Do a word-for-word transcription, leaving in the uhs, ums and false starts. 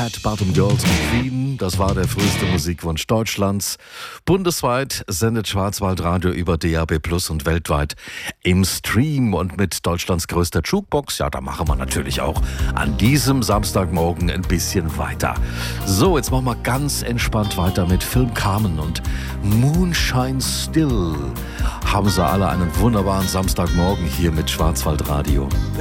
Flat Bottom Girls und Queen, das war der früheste Musikwunsch Deutschlands. Bundesweit sendet Schwarzwaldradio über D A B Plus und weltweit im Stream. Und mit Deutschlands größter Jukebox, ja, da machen wir natürlich auch an diesem Samstagmorgen ein bisschen weiter. So, jetzt machen wir ganz entspannt weiter mit Film Carmen und Moonshine Still. Haben Sie alle einen wunderbaren Samstagmorgen hier mit Schwarzwaldradio.